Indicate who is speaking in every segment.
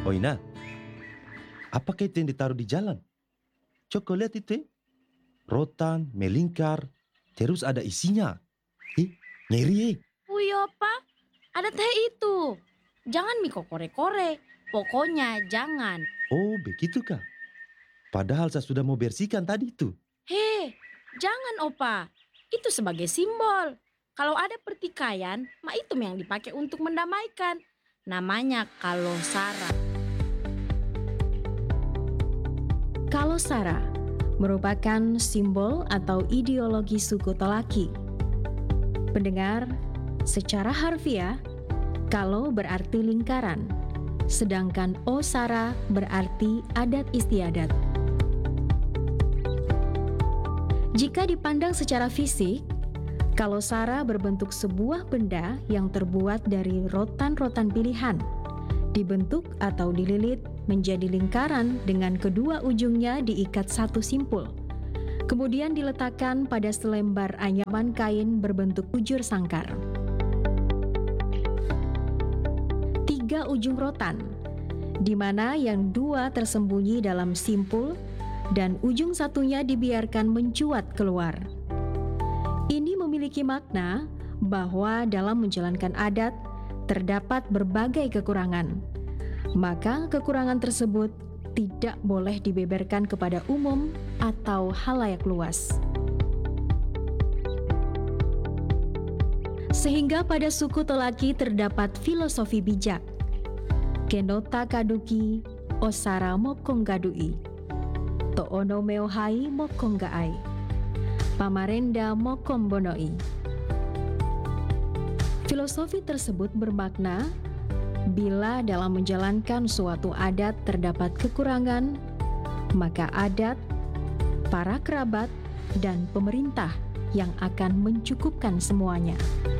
Speaker 1: Oh Ina, apakah itu yang ditaruh di jalan? Coba lihat itu, rotan, melingkar, terus ada isinya. Ngeri.
Speaker 2: Uyo Pak, ada teh itu. Jangan mie kore-kore. Pokoknya jangan.
Speaker 1: Oh, begitukah? Padahal saya sudah mau bersihkan tadi itu.
Speaker 2: Hei, jangan Opa. Itu sebagai simbol. Kalau ada pertikaian, mak itu yang dipakai untuk mendamaikan. Namanya kalosara.
Speaker 3: Kalosara merupakan simbol atau ideologi suku Tolaki. Pendengar, secara harfiah, kalo berarti lingkaran, sedangkan osara berarti adat istiadat. Jika dipandang secara fisik, kalosara berbentuk sebuah benda yang terbuat dari rotan-rotan pilihan, dibentuk atau dililit menjadi lingkaran dengan kedua ujungnya diikat satu simpul. Kemudian diletakkan pada selembar anyaman kain berbentuk bujur sangkar. 3 ujung rotan, di mana yang 2 tersembunyi dalam simpul dan ujung satunya dibiarkan mencuat keluar. Ini memiliki makna bahwa dalam menjalankan adat terdapat berbagai kekurangan. Maka kekurangan tersebut tidak boleh dibeberkan kepada umum atau halayak luas. Sehingga pada suku Tolaki terdapat filosofi bijak. Kenota kaduki osara mokong gadui. Toono meohai mokong gaai. Pamarenda mokong bonoi. Filosofi tersebut bermakna bila dalam menjalankan suatu adat terdapat kekurangan, maka adat, para kerabat, dan pemerintah yang akan mencukupkan semuanya.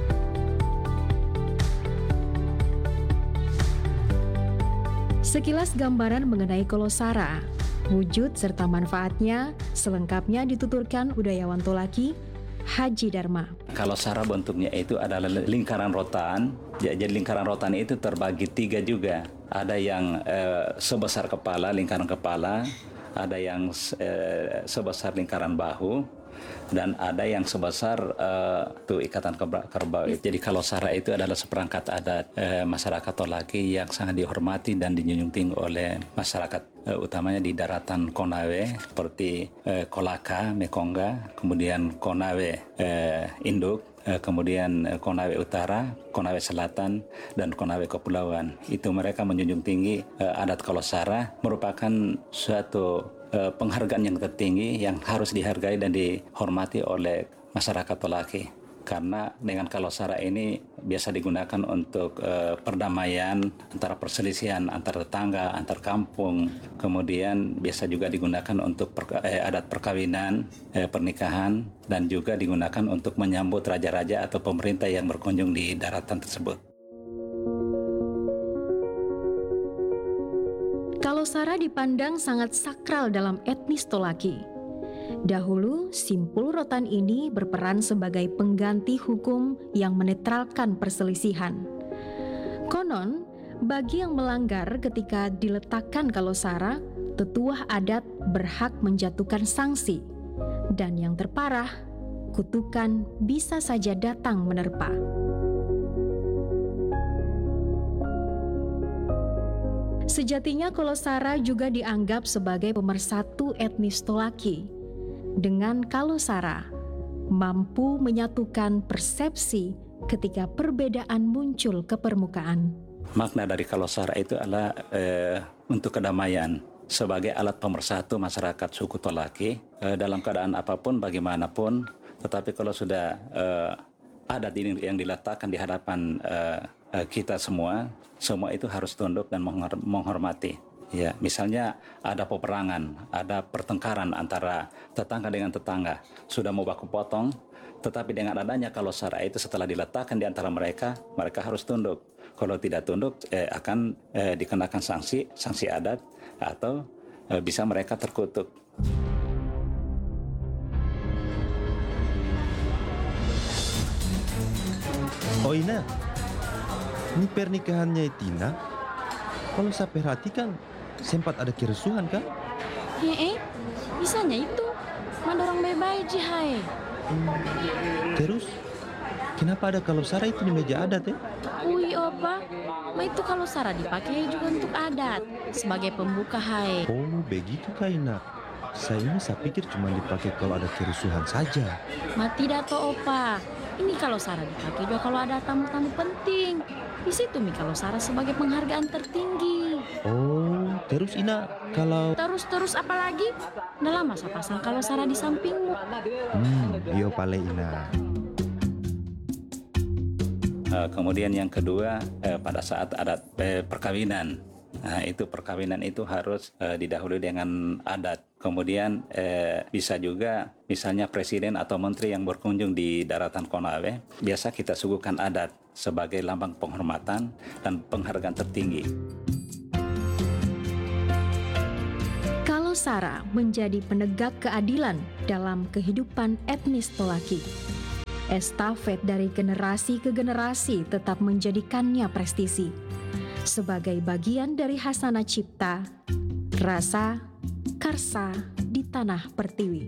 Speaker 3: Sekilas gambaran mengenai kalosara, wujud serta manfaatnya selengkapnya dituturkan udayawan Tolaki, Haji Dharma.
Speaker 4: Kalosara bentuknya itu adalah lingkaran rotan. Jadi lingkaran rotan itu terbagi 3 juga. Ada yang sebesar kepala, lingkaran kepala. Ada yang sebesar lingkaran bahu. Dan ada yang sebesar ikatan kerbau. Jadi kalosara itu adalah seperangkat adat masyarakat Tolaki yang sangat dihormati dan dijunjung tinggi oleh masyarakat utamanya di daratan Konawe seperti Kolaka, Mekongga, kemudian Konawe Induk, kemudian Konawe Utara, Konawe Selatan, dan Konawe Kepulauan. Itu mereka menjunjung tinggi adat kalosara merupakan suatu penghargaan yang tertinggi yang harus dihargai dan dihormati oleh masyarakat Tolaki. Karena dengan kalosara ini biasa digunakan untuk perdamaian antara perselisihan antar tetangga, antar kampung. Kemudian biasa juga digunakan untuk adat perkawinan, pernikahan, dan juga digunakan untuk menyambut raja-raja atau pemerintah yang berkunjung di daratan tersebut.
Speaker 3: Kalosara dipandang sangat sakral dalam etnis Tolaki. Dahulu, simpul rotan ini berperan sebagai pengganti hukum yang menetralkan perselisihan. Konon, bagi yang melanggar ketika diletakkan kalosara, tetuah adat berhak menjatuhkan sanksi. Dan yang terparah, kutukan bisa saja datang menerpa. Sejatinya kalosara juga dianggap sebagai pemersatu etnis Tolaki. Dengan kalosara, mampu menyatukan persepsi ketika perbedaan muncul ke permukaan.
Speaker 4: Makna dari kalosara itu adalah untuk kedamaian sebagai alat pemersatu masyarakat suku Tolaki dalam keadaan apapun, bagaimanapun. Tetapi kalau sudah adat ini yang diletakkan di hadapan kita semua itu harus tunduk dan menghormati. Ya, misalnya ada peperangan, ada pertengkaran antara tetangga dengan tetangga, sudah mau baku potong, tetapi dengan adanya kalosara itu setelah diletakkan di antara mereka harus tunduk. Kalau tidak tunduk akan dikenakan sanksi adat atau bisa mereka terkutuk.
Speaker 1: Oh Ina, ini pernikahannya Tina Kalau saya perhatikan, sempat ada kerusuhan kan?
Speaker 2: Bisanya itu mandorang bebay jihai.
Speaker 1: Terus, kenapa ada kalau Sarah itu di meja adat ya?
Speaker 2: Ui opa, itu kalau Sarah dipakai juga untuk adat sebagai pembuka hai.
Speaker 1: Oh, begitu Kaina. Saya pikir cuma dipakai kalau ada kerusuhan saja.
Speaker 2: Tidak toh opa. Ini kalau Sarah dipakai juga kalau ada tamu-tamu penting. Di situ Mi kalau Sarah sebagai penghargaan tertinggi.
Speaker 1: Oh, terus Ina, kalau...
Speaker 2: Terus apalagi? Udah lama saya pasang kalau Sarah di sampingmu.
Speaker 1: Iyo pale Ina.
Speaker 4: Kemudian yang kedua, pada saat adat perkawinan. Nah, itu perkawinan itu harus didahului dengan adat. Kemudian bisa juga misalnya presiden atau menteri yang berkunjung di daratan Konawe, biasa kita suguhkan adat sebagai lambang penghormatan dan penghargaan tertinggi.
Speaker 3: Kalau Sarah menjadi penegak keadilan dalam kehidupan etnis Tolaki, estafet dari generasi ke generasi tetap menjadikannya prestisi sebagai bagian dari Hasana Cipta, rasa, karsa di tanah Pertiwi.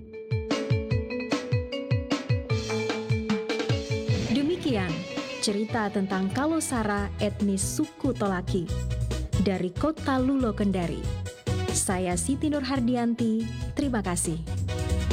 Speaker 3: Demikian cerita tentang Kalosara etnis suku Tolaki dari kota Lulo Kendari. Saya Siti Nurhardianti, terima kasih.